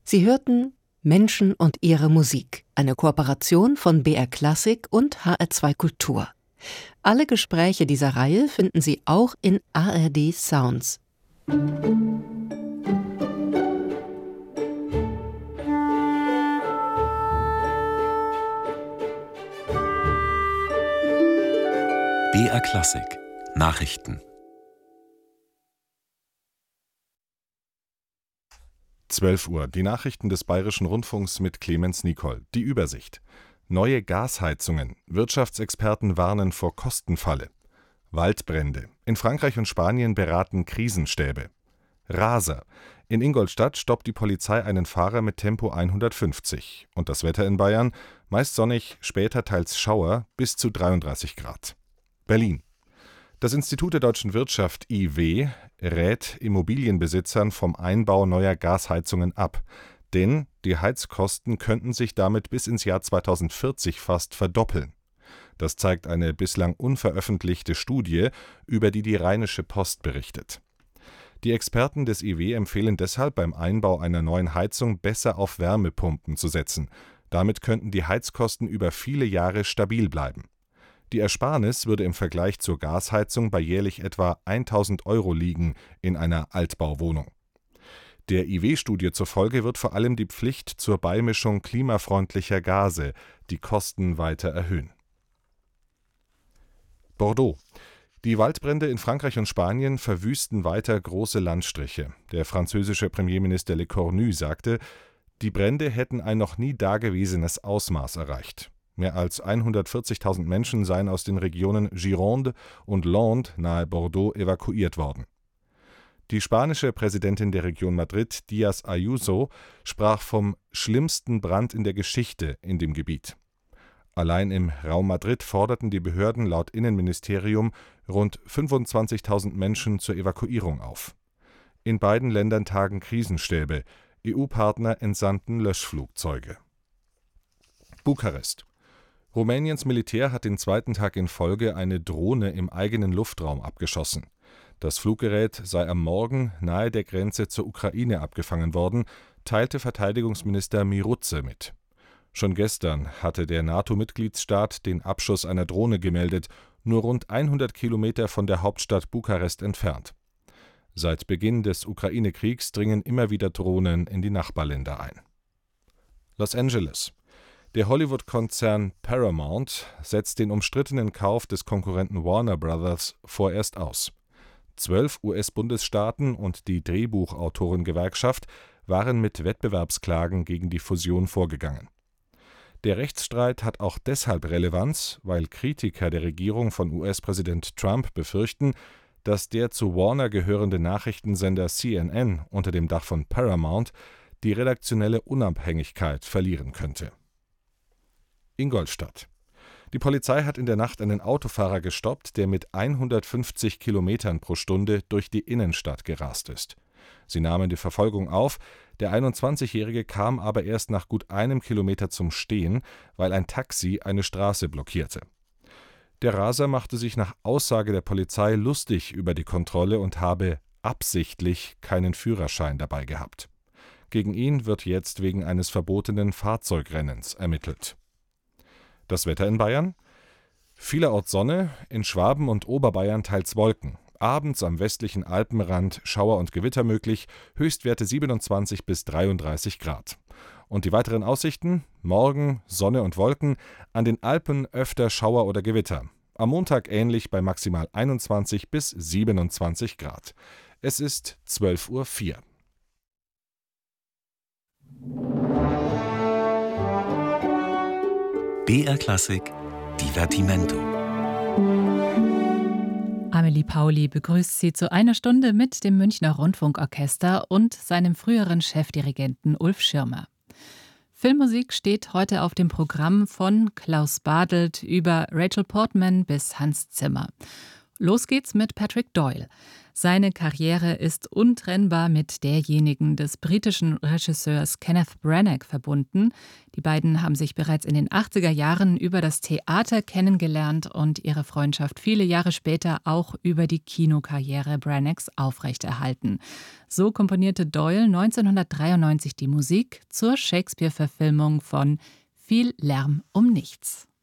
Sie hörten Menschen und ihre Musik, eine Kooperation von BR Klassik und HR2 Kultur. Alle Gespräche dieser Reihe finden Sie auch in ARD Sounds. BR Klassik Nachrichten. 12 Uhr, die Nachrichten des Bayerischen Rundfunks mit Clemens Nicol. Die Übersicht. Neue Gasheizungen. Wirtschaftsexperten warnen vor Kostenfalle. Waldbrände. In Frankreich und Spanien beraten Krisenstäbe. Raser. In Ingolstadt stoppt die Polizei einen Fahrer mit Tempo 150. Und das Wetter in Bayern? Meist sonnig, später teils Schauer, bis zu 33 Grad. Berlin. Das Institut der Deutschen Wirtschaft IW rät Immobilienbesitzern vom Einbau neuer Gasheizungen ab, denn die Heizkosten könnten sich damit bis ins Jahr 2040 fast verdoppeln. Das zeigt eine bislang unveröffentlichte Studie, über die die Rheinische Post berichtet. Die Experten des IW empfehlen deshalb beim Einbau einer neuen Heizung besser auf Wärmepumpen zu setzen. Damit könnten die Heizkosten über viele Jahre stabil bleiben. Die Ersparnis würde im Vergleich zur Gasheizung bei jährlich etwa 1.000 € liegen in einer Altbauwohnung. Der IW-Studie zufolge wird vor allem die Pflicht zur Beimischung klimafreundlicher Gase die Kosten weiter erhöhen. Bordeaux. Die Waldbrände in Frankreich und Spanien verwüsten weiter große Landstriche. Der französische Premierminister Le Cornu sagte, die Brände hätten ein noch nie dagewesenes Ausmaß erreicht. Mehr als 140.000 Menschen seien aus den Regionen Gironde und Landes nahe Bordeaux evakuiert worden. Die spanische Präsidentin der Region Madrid, Díaz Ayuso, sprach vom schlimmsten Brand in der Geschichte in dem Gebiet. Allein im Raum Madrid forderten die Behörden laut Innenministerium rund 25.000 Menschen zur Evakuierung auf. In beiden Ländern tagen Krisenstäbe. EU-Partner entsandten Löschflugzeuge. Bukarest. Rumäniens Militär hat den zweiten Tag in Folge eine Drohne im eigenen Luftraum abgeschossen. Das Fluggerät sei am Morgen nahe der Grenze zur Ukraine abgefangen worden, teilte Verteidigungsminister Miroze mit. Schon gestern hatte der NATO-Mitgliedsstaat den Abschuss einer Drohne gemeldet, nur rund 100 Kilometer von der Hauptstadt Bukarest entfernt. Seit Beginn des Ukraine-Kriegs dringen immer wieder Drohnen in die Nachbarländer ein. Los Angeles. Der Hollywood-Konzern Paramount setzt den umstrittenen Kauf des Konkurrenten Warner Brothers vorerst aus. 12 US-Bundesstaaten und die Drehbuchautorengewerkschaft waren mit Wettbewerbsklagen gegen die Fusion vorgegangen. Der Rechtsstreit hat auch deshalb Relevanz, weil Kritiker der Regierung von US-Präsident Trump befürchten, dass der zu Warner gehörende Nachrichtensender CNN unter dem Dach von Paramount die redaktionelle Unabhängigkeit verlieren könnte. Ingolstadt. Die Polizei hat in der Nacht einen Autofahrer gestoppt, der mit 150 Kilometern pro Stunde durch die Innenstadt gerast ist. Sie nahmen die Verfolgung auf, der 21-Jährige kam aber erst nach gut einem Kilometer zum Stehen, weil ein Taxi eine Straße blockierte. Der Raser machte sich nach Aussage der Polizei lustig über die Kontrolle und habe absichtlich keinen Führerschein dabei gehabt. Gegen ihn wird jetzt wegen eines verbotenen Fahrzeugrennens ermittelt. Das Wetter in Bayern? Vielerorts Sonne, in Schwaben und Oberbayern teils Wolken. Abends am westlichen Alpenrand Schauer und Gewitter möglich, Höchstwerte 27 bis 33 Grad. Und die weiteren Aussichten? Morgen Sonne und Wolken, an den Alpen öfter Schauer oder Gewitter. Am Montag ähnlich bei maximal 21 bis 27 Grad. Es ist 12:04 Uhr. BR Klassik Divertimento. Amelie Pauli begrüßt Sie zu einer Stunde mit dem Münchner Rundfunkorchester und seinem früheren Chefdirigenten Ulf Schirmer. Filmmusik steht heute auf dem Programm von Klaus Badelt über Rachel Portman bis Hans Zimmer. Los geht's mit Patrick Doyle. Seine Karriere ist untrennbar mit derjenigen des britischen Regisseurs Kenneth Branagh verbunden. Die beiden haben sich bereits in den 80er Jahren über das Theater kennengelernt und ihre Freundschaft viele Jahre später auch über die Kinokarriere Branaghs aufrechterhalten. So komponierte Doyle 1993 die Musik zur Shakespeare-Verfilmung von Viel Lärm um nichts.